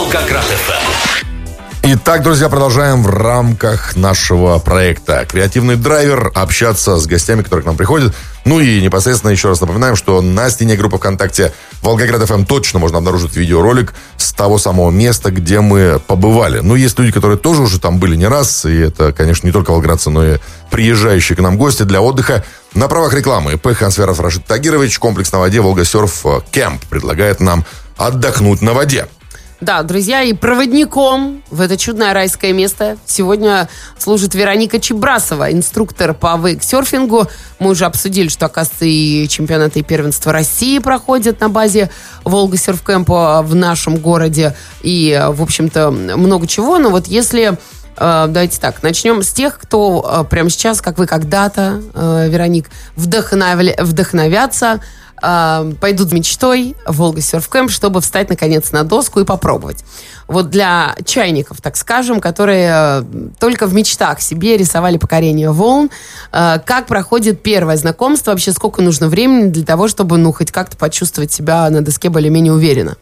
Волгоград FM. Итак, друзья, продолжаем в рамках нашего проекта «Креативный драйвер» общаться с гостями, которые к нам приходят. Ну и непосредственно еще раз напоминаем, что на стене группы ВКонтакте Волгоград FM точно можно обнаружить видеоролик с того самого места, где мы побывали. Ну, есть люди, которые тоже уже там были не раз, и это, конечно, не только волгоградцы, но и приезжающие к нам гости для отдыха. На правах рекламы ИП Хансверов Рашид Тагирович, комплекс на воде «Волгосерф Кэмп» предлагает нам отдохнуть на воде. Да, друзья, и проводником в это чудное райское место сегодня служит Вероника Чебрасова, инструктор по вейксерфингу. Мы уже обсудили, что, оказывается, и чемпионаты и первенства России проходят на базе Волгосерф-кэмпа в нашем городе. И, в общем-то, много чего. Но вот если... Давайте так, начнем с тех, кто прямо сейчас, как вы когда-то, Вероник, вдохновятся, пойдут с мечтой в Волгосерф-кэмп, чтобы встать, наконец, на доску и попробовать. Вот для чайников, так скажем, которые только в мечтах себе рисовали покорение волн, как проходит первое знакомство, вообще сколько нужно времени для того, чтобы, ну, хоть как-то почувствовать себя на доске более-менее уверенно?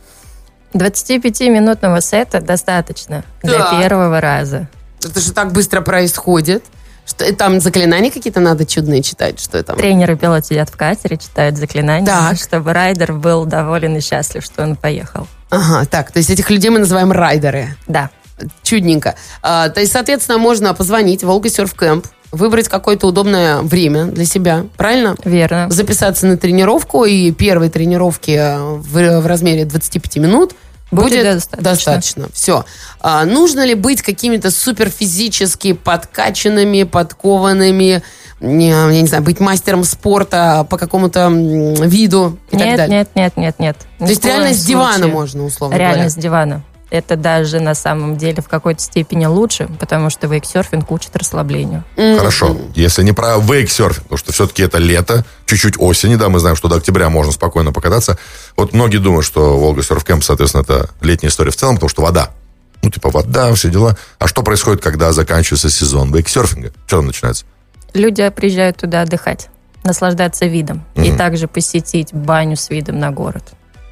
25-минутного сета достаточно для первого раза. Это же так быстро происходит. Что, там заклинания какие-то надо чудные читать? Что это? Тренеры пилот сидят в катере, читают заклинания, так, чтобы райдер был доволен и счастлив, что он поехал. Ага, так, то есть этих людей мы называем райдеры. Да. Чудненько. То есть, соответственно, можно позвонить в Волгосерф-кэмп, выбрать какое-то удобное время для себя, правильно? Верно. Записаться на тренировку, и первой тренировки в размере 25 минут будет достаточно. Все. Нужно ли быть какими-то суперфизически подкачанными, подкованными, я не знаю, быть мастером спорта по какому-то виду и так далее? Нет. То есть реально с дивана можно, условно говоря? Реально с дивана. Это даже на самом деле в какой-то степени лучше, потому что вейксерфинг учит расслаблению. Хорошо. Если не про вейксерфинг, потому что все-таки это лето, чуть-чуть осени, да, мы знаем, что до октября можно спокойно покататься. Вот многие думают, что Волгосерф-кэмп, соответственно, это летняя история в целом, потому что вода. Ну, типа вода, все дела. А что происходит, когда заканчивается сезон вейксерфинга? Что там начинается? Люди приезжают туда отдыхать, наслаждаться видом. И также посетить баню с видом на город.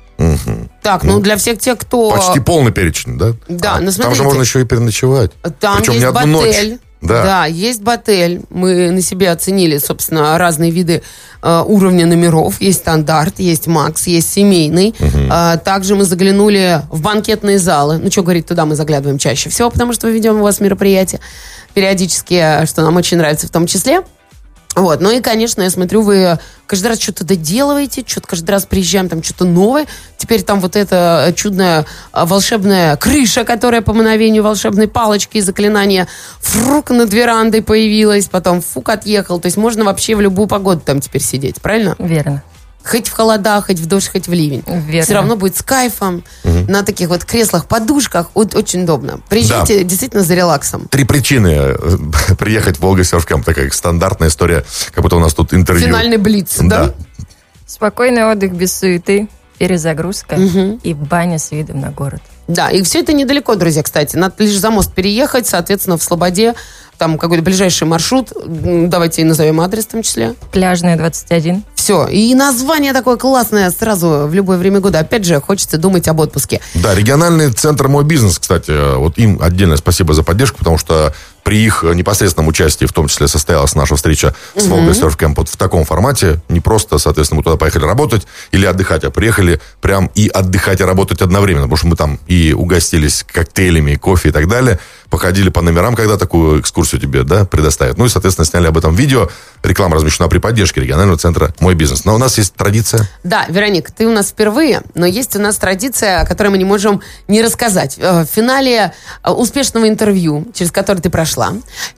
Так, ну для всех тех, кто... Почти полный перечень, да? Да, ну смотрите. Там же можно еще и переночевать. Там причем есть не одну ботель. Ночь. Да, есть ботель. Мы на себе оценили, собственно, разные виды уровня номеров. Есть стандарт, есть макс, есть семейный. Также мы заглянули в банкетные залы. Ну, что говорить, туда мы заглядываем чаще всего, потому что мы ведем у вас мероприятия периодически, что нам очень нравится в том числе. Вот, ну и, конечно, я смотрю, вы каждый раз что-то доделываете, что-то каждый раз приезжаем, там что-то новое. Теперь там вот эта чудная волшебная крыша, которая по мановению волшебной палочки и заклинания фрук над верандой появилась, потом фук отъехал. То есть можно вообще в любую погоду там теперь сидеть, правильно? Верно. Хоть в холода, хоть в дождь, хоть в ливень. Верно. Все равно будет с кайфом, на таких вот креслах-подушках. Очень удобно. Приезжайте действительно за релаксом. 3 причины приехать в Волгосерф-кэмп. Такая стандартная история, как будто у нас тут интервью. Финальный блиц, да? Спокойный отдых без суеты, перезагрузка и баня с видом на город. Да, и все это недалеко, друзья, кстати. Надо лишь за мост переехать, соответственно, в Слободе. Там какой-то ближайший маршрут. Давайте и назовем адрес в том числе. Пляжная, 21. Все. И название такое классное сразу в любое время года. Опять же, хочется думать об отпуске. Да, региональный центр «Мой бизнес», кстати, вот им отдельное спасибо за поддержку, потому что при их непосредственном участии, в том числе, состоялась наша встреча с Волгосерф-кэмп вот в таком формате. Не просто, соответственно, мы туда поехали работать или отдыхать, а приехали прям и отдыхать, и работать одновременно. Потому что мы там и угостились коктейлями, кофе и так далее. Походили по номерам, когда такую экскурсию тебе, да, предоставят. Ну и, соответственно, сняли об этом видео. Реклама размещена при поддержке регионального центра «Мой бизнес». Но у нас есть традиция. Да, Вероника, ты у нас впервые, но есть у нас традиция, о которой мы не можем не рассказать. В финале успешного интервью, через которое ты прошла,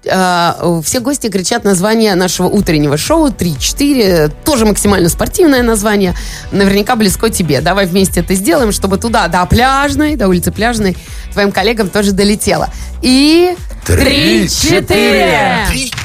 все гости кричат название нашего утреннего шоу 3-4, тоже максимально спортивное название, наверняка близко тебе. Давай вместе это сделаем, чтобы туда, до Пляжной, до улицы Пляжной, твоим коллегам тоже долетело. И 3-4!